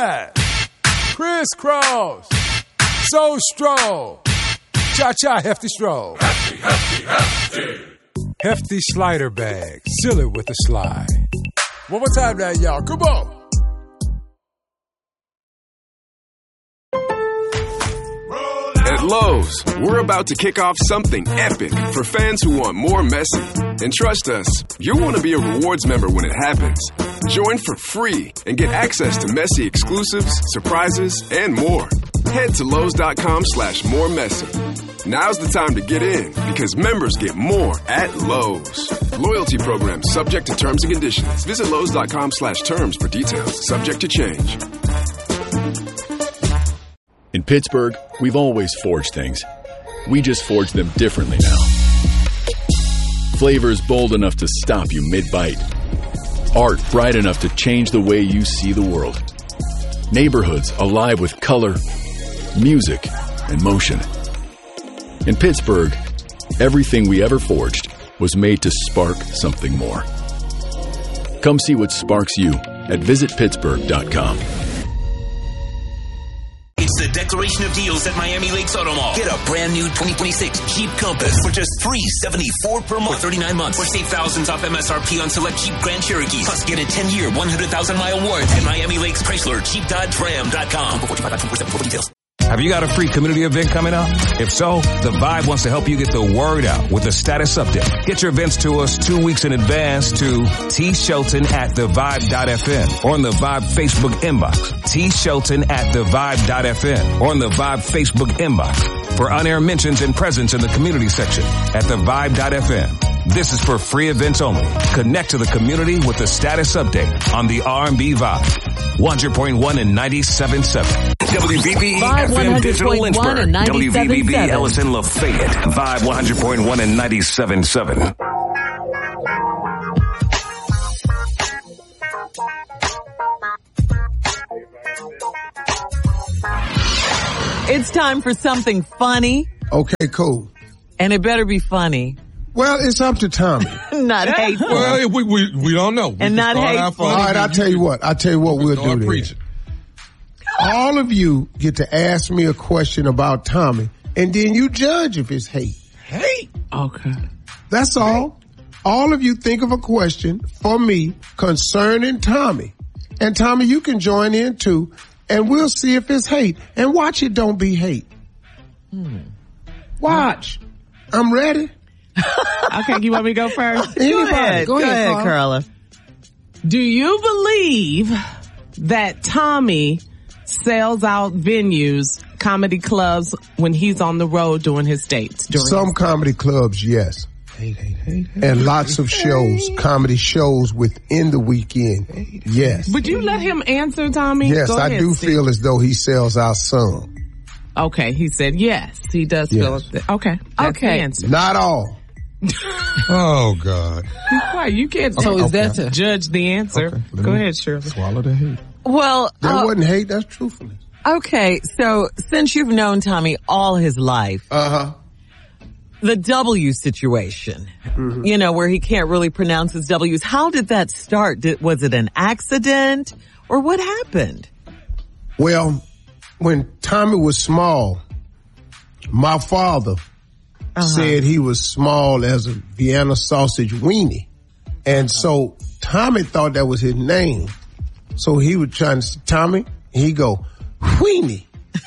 zigzag, crisscross, so stroll, cha-cha hefty stroll. Hefty, hefty, hefty. Hefty slider bag, seal it with a slide. One more time now, y'all, come on. At Lowe's, we're about to kick off something epic for fans who want more messy. And trust us, you'll want to be a rewards member when it happens. Join for free and get access to messy exclusives, surprises, and more. Head to Lowe's.com/more messy. Now's the time to get in because members get more at Lowe's. Loyalty program subject to terms and conditions. Visit Lowe's.com/terms for details. Subject to change. In Pittsburgh, we've always forged things. We just forge them differently now. Flavors bold enough to stop you mid-bite. Art bright enough to change the way you see the world. Neighborhoods alive with color, music, and motion. In Pittsburgh, everything we ever forged was made to spark something more. Come see what sparks you at visitpittsburgh.com. It's the declaration of deals at Miami Lakes Auto Mall. Get a brand new 2026 Jeep Compass for just $374 per month for 39 months. Or save thousands off MSRP on select Jeep Grand Cherokees. Plus, get a 10-year, 100,000-mile warranty at Miami Lakes Chrysler, JeepDodgeRam.com. For details. Have you got a free community event coming up? If so, The Vibe wants to help you get the word out with a status update. Get your events to us 2 weeks in advance to tshelton@thevibe.fm or on the Vibe Facebook inbox. tshelton@thevibe.fm or on the Vibe Facebook inbox for on-air mentions and presence in the community section at thevibe.fm. This is for free events only. Connect to the community with the status update on the R&B Vibe. 100.1 and 97.7. WVBE FM Digital Lynchburg. WVBB Ellison Lafayette. Vibe 100.1 and 97.7. It's time for something funny. Okay, cool. And it better be funny. Well, it's up to Tommy. Not hateful. Well, we don't know. And not hateful. All right, I'll tell you what we'll do then. All of you get to ask me a question about Tommy, and then you judge if it's hate. Hate? Okay. That's all. All of you think of a question for me concerning Tommy. And Tommy, you can join in too, and we'll see if it's hate. And watch it don't be hate. Watch. I'm ready. Okay, you want me to go first? Anybody. Go ahead, Carla. Do you believe that Tommy sells out venues, comedy clubs, when he's on the road doing his dates? Some comedy clubs, yes. And lots of shows, comedy shows within the weekend, yes. Would you let him answer, Tommy? Yes, Go ahead, I do Steve. feel as though he sells out some. Okay, he said yes. He does feel it. Okay. That's the answer. Not all. Oh, God. Be quiet. You can't judge the answer. Okay, Go ahead, Shirley. Swallow the hate. Well, That wasn't hate, that's truthfulness. okay, so since you've known Tommy all his life, the W situation, you know, where he can't really pronounce his W's, how did that start? Was it an accident or what happened? Well, when Tommy was small, my father said he was small as a Vienna sausage weenie. And so Tommy thought that was his name. So he was trying to say, Tommy, he go, weenie.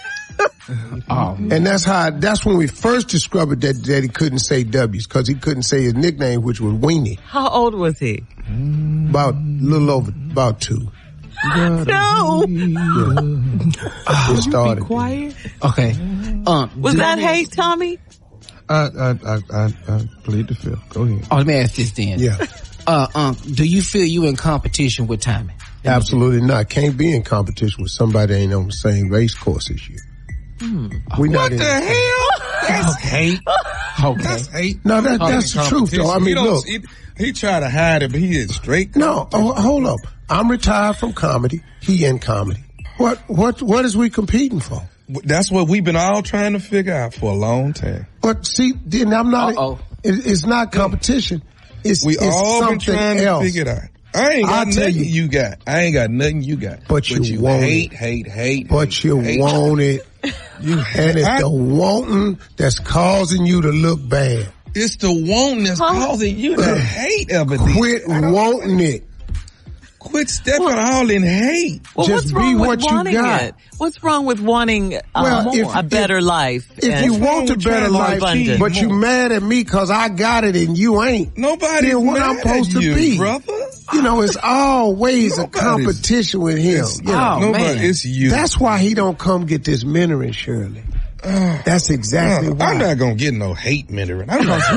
And that's when we first discovered that he couldn't say W's, because he couldn't say his nickname, which was Weenie. How old was he? About about 2. No. It started. Be quiet. Okay. Was that hate, Tommy? I plead the fifth. Go ahead. Oh, let me ask this then. Yeah. Do you feel you in competition with Tommy? Absolutely not. Can't be in competition with somebody that ain't on the same race course as you. What the hell? That's hate. Okay. That's hate. No, that's the truth, though. I mean, look. He tried to hide it, but he is straight. No, hold up. I'm retired from comedy. He in comedy. What is we competing for? That's what we've been all trying to figure out for a long time. But see, then I'm not. It's not competition. It's all been something trying else. to figure it out. I ain't got nothing you got. I ain't got nothing you got. But you want hate. But you want it. And it's the wanting that's causing you to look bad. It's the wanting that's causing you to hate everything. Quit wanting it. Quit stepping all in hate. Well, just what's wrong be with what you wanting got. it? What's wrong with wanting a better life? If you want a better life, but you mad at me because I got it and you ain't. Nobody's what I'm supposed to be, brother. You know, it's always a competition with him. Man. It's you. That's why he don't come get this mentoring, Shirley. That's exactly why. I'm not gonna get no hate mentoring.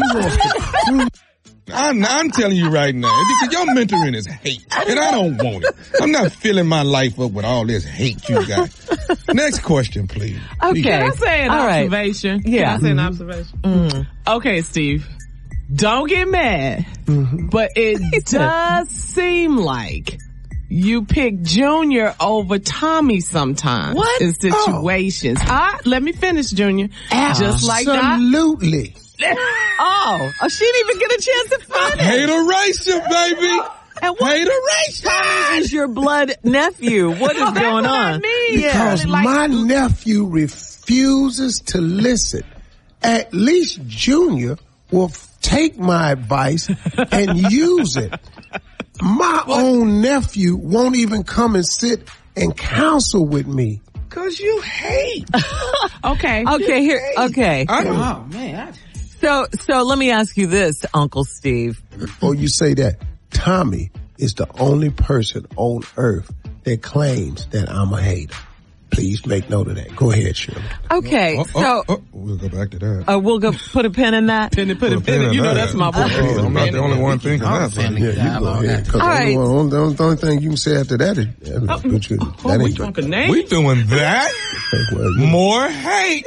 I'm telling you right now, because your mentoring is hate, and I don't want it. I'm not filling my life up with all this hate you got. Next question, please. Okay. Can I say an observation? Right. Yeah. Can I say an observation? Mm-hmm. Okay, Steve. Don't get mad, but it does seem like you pick Junior over Tommy sometimes in situations. Let me finish, Junior. Just like that. Absolutely. She didn't even get a chance to finish. Hate eraser, baby. And what? Hate eraser. Tommy is your blood nephew. What is going on? Because my nephew refuses to listen. At least Junior will take my advice and use it. My own nephew won't even come and sit and counsel with me. Cause you hate. Okay. Okay. Oh man. So let me ask you this, Uncle Steve. Before you say that, Tommy is the only person on earth that claims that I'm a hater. Please make note of that. Go ahead, Shirley. Okay, we'll go back to that. We'll go put a pin in that. Put a pin in. You know that's my boy. I'm not the only one thinking that. Yeah, you go ahead. All right. The only thing you can say after that is, we talking names? We doing that? More hate.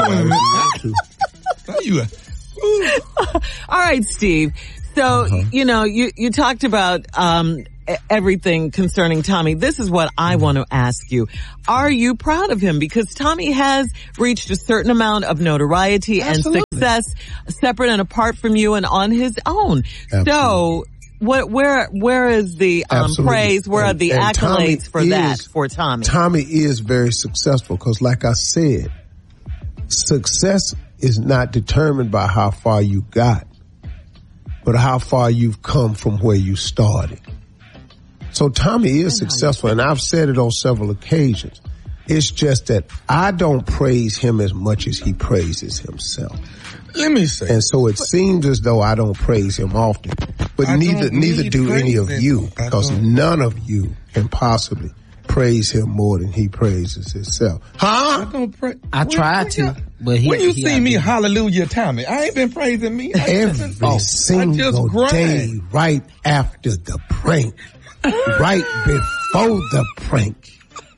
We doing that. All right, Steve. So, you talked about, everything concerning Tommy. This is what I want to ask you. Are you proud of him? Because Tommy has reached a certain amount of notoriety and success separate and apart from you and on his own. Absolutely. So, where is the praise? Where are the accolades for Tommy? Tommy is very successful because, like I said, success is not determined by how far you got, but how far you've come from where you started. So Tommy is successful, and I've said it on several occasions. It's just that I don't praise him as much as he praises himself. Let me say. And so it seems as though I don't praise him often, but neither do any of you, because none of you can possibly praise him more than he praises himself. Huh? I don't praise. I tried to, but when you see me hallelujah Tommy, I ain't been praising me. Every single day right after the prank. Right before the prank.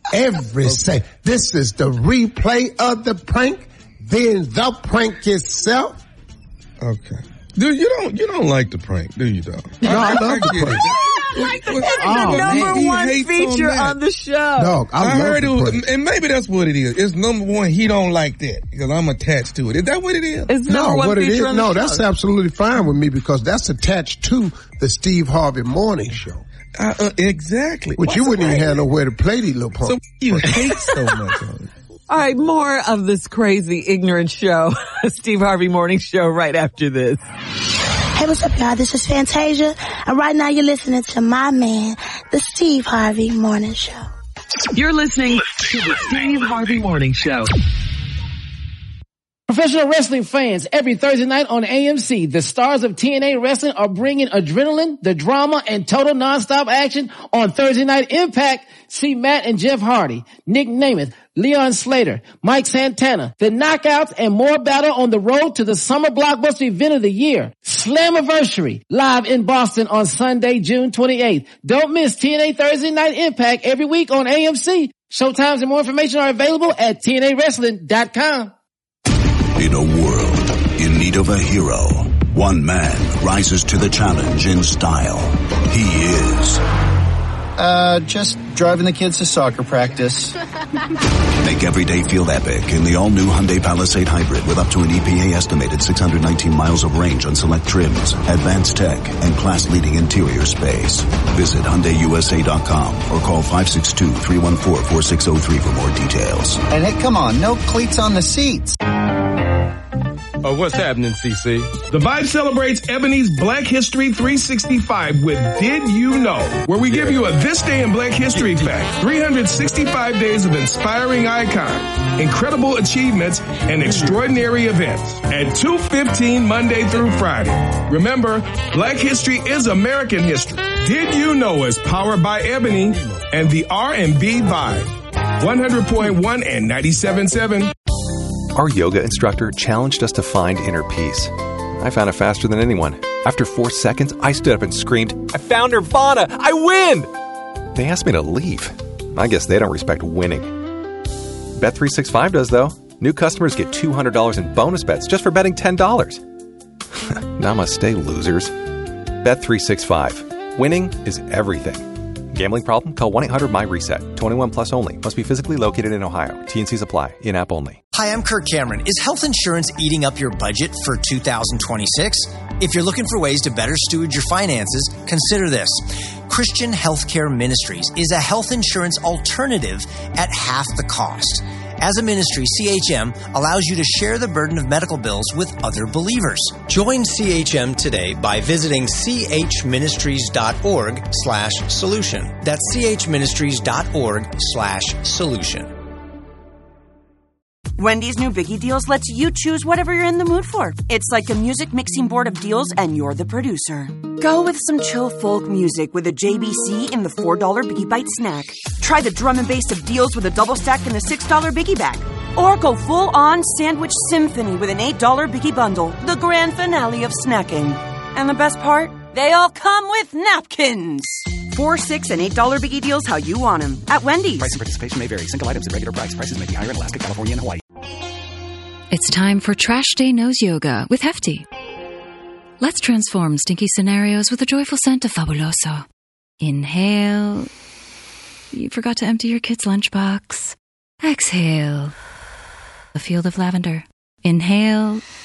This is the replay of the prank, then the prank itself. Okay. Dude, you don't like the prank, do you, dog? No, I love the prank. It's the number one feature on the show. Dog, I heard it, and maybe that's what it is. It's number one. He don't like that because I'm attached to it. Is that what it is? It's what it is. No, that's absolutely fine with me because that's attached to the Steve Harvey Morning Show. Exactly. Which you wouldn't even have nowhere to play these little punks. So you hate so much on it. All right, more of this crazy, ignorant show, Steve Harvey Morning Show, right after this. Hey, what's up, y'all? This is Fantasia, and right now you're listening to my man, the Steve Harvey Morning Show. You're listening to the Steve Harvey Morning Show. Professional wrestling fans, every Thursday night on AMC, the stars of TNA Wrestling are bringing adrenaline, the drama, and total nonstop action on Thursday Night Impact. See Matt and Jeff Hardy, Nick Namath, Leon Slater, Mike Santana, the Knockouts, and more battle on the road to the summer blockbuster event of the year, Slammiversary, live in Boston on Sunday, June 28th. Don't miss TNA Thursday Night Impact every week on AMC. Showtimes and more information are available at TNAWrestling.com. In a world in need of a hero, one man rises to the challenge in style. He is Just driving the kids to soccer practice. Make every day feel epic in the all-new Hyundai Palisade Hybrid with up to an EPA estimated 619 miles of range on select trims, advanced tech, and class-leading interior space. Visit HyundaiUSA.com or call 562-314-4603 for more details. And hey, come on, no cleats on the seats. Oh, what's happening, CC? The Vibe celebrates Ebony's Black History 365 with Did You Know? Where we give you a This Day in Black History fact. 365 days of inspiring icons, incredible achievements, and extraordinary events. At 2:15 Monday through Friday. Remember, Black History is American history. Did You Know is powered by Ebony and the R&B Vibe. 100.1 and 97.7. Our yoga instructor challenged us to find inner peace. I found it faster than anyone. After 4 seconds, I stood up and screamed, "I found Nirvana! I win!" They asked me to leave. I guess they don't respect winning. Bet365 does, though. New customers get $200 in bonus bets just for betting $10. Namaste, losers. Bet365. Winning is everything. Gambling problem? Call 1-800-MY-RESET. 21 plus only. Must be physically located in Ohio. T&Cs apply. In-app only. Hi, I'm Kirk Cameron. Is health insurance eating up your budget for 2026? If you're looking for ways to better steward your finances, consider this. Christian Healthcare Ministries is a health insurance alternative at half the cost. As a ministry, CHM allows you to share the burden of medical bills with other believers. Join CHM today by visiting chministries.org/solution. That's chministries.org/solution. Wendy's new Biggie Deals lets you choose whatever you're in the mood for. It's like a music mixing board of deals, and you're the producer. Go with some chill folk music with a JBC in the $4 Biggie Bite snack. Try the drum and bass of deals with a double stack in the $6 Biggie Bag. Or go full-on sandwich symphony with an $8 Biggie Bundle, the grand finale of snacking. And the best part? They all come with napkins. 4, 6, and $8 Biggie Deals how you want them at Wendy's. Price and participation may vary. Single items at regular price. Prices may be higher in Alaska, California, and Hawaii. It's time for Trash Day Nose Yoga with Hefty. Let's transform stinky scenarios with a joyful scent of Fabuloso. Inhale. You forgot to empty your kid's lunchbox. Exhale. A field of lavender. Inhale.